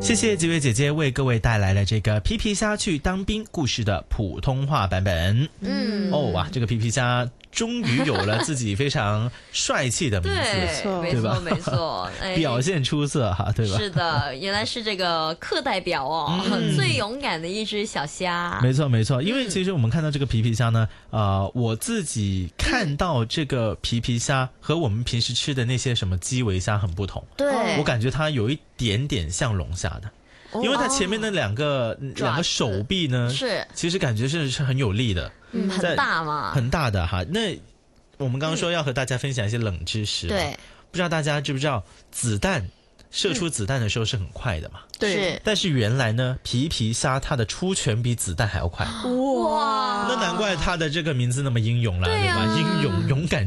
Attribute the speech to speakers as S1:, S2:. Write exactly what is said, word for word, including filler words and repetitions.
S1: 谢谢几位姐姐为各位带来了这个皮皮虾去当兵故事的普通话版本。嗯，哦哇，这个皮皮虾终于有了自己非常帅气的名字，
S2: 对，没错没错，
S1: 哎、表现出色哈，对吧？
S2: 是的，原来是这个课代表哦，嗯、最勇敢的一只小虾。
S1: 没错没错，因为其实我们看到这个皮皮虾呢，呃，我自己看到这个皮皮虾和我们平时吃的那些什么基围虾很不同，
S2: 对，
S1: 我感觉它有一点点像龙虾的。因为它前面的两个、哦、两个手臂呢，
S2: 是
S1: 其实感觉是是很有力的，
S2: 嗯，很大嘛，
S1: 很大的哈。那我们刚刚说要和大家分享一些冷知识，对、嗯，不知道大家知不知道，子弹射出子弹的时候是很快的嘛？
S2: 对、嗯，
S1: 但是原来呢，皮皮虾它的出拳比子弹还要快，哇，那难怪它的这个名字那么英勇了， 对,、啊、对吧？英勇勇敢。